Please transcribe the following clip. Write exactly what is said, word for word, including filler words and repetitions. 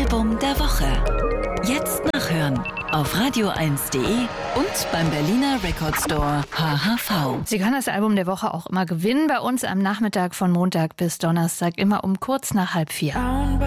Album der Woche. Jetzt nachhören auf radio eins punkt de und beim Berliner Record Store H H V. Sie können das Album der Woche auch immer gewinnen bei uns am Nachmittag von Montag bis Donnerstag, immer um kurz nach halb vier.